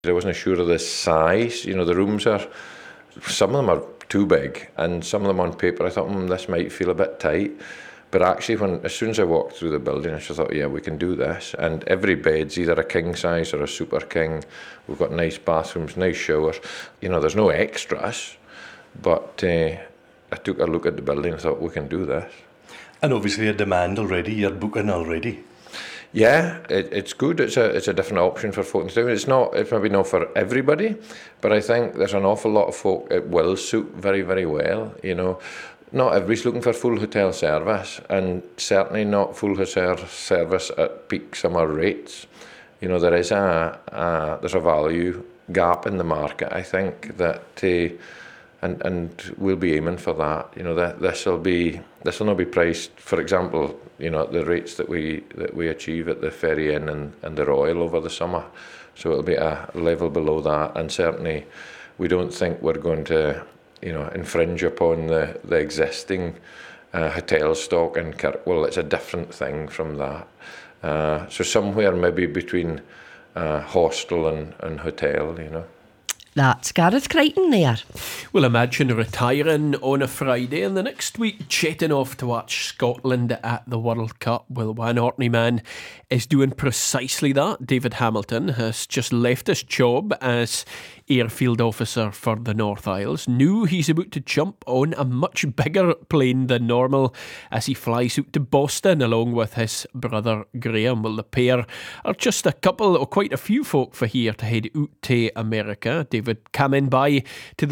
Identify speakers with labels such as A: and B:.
A: I wasn't sure of the size. The rooms some of them are too big, and some of them on paper I thought, this might feel a bit tight. But actually, as soon as I walked through the building, I just thought, yeah, we can do this. And every bed's either a king size or a super king. We've got nice bathrooms, nice showers. There's no extras, but I took a look at the building and thought, we can do this.
B: And obviously a demand already, you're booking already.
A: Yeah, it's good. It's a different option for folk. It's maybe not for everybody, but I think there's an awful lot of folk it will suit very, very well. Not everybody's looking for full hotel service, and certainly not full hotel service at peak summer rates. There is there's a value gap in the market. I think that, and we'll be aiming for that. This will not be priced, for example, at the rates that we achieve at the Ferry Inn and the Royal over the summer. So it'll be a level below that, and certainly we don't think we're going to infringe upon the existing hotel stock in Kirkwall. It's a different thing from that. So somewhere maybe between hostel and hotel,
C: That's Gareth Crichton there.
D: Well, imagine retiring on a Friday and the next week jetting off to watch Scotland at the World Cup. Well, one Orkney man is doing precisely that. David Hamilton has just left his job as airfield officer for the North Isles. Knew he's about to jump on a much bigger plane than normal as he flies out to Boston along with his brother Graham. Well, the pair are just a couple or quite a few folk for here to head out to America. David came in by to the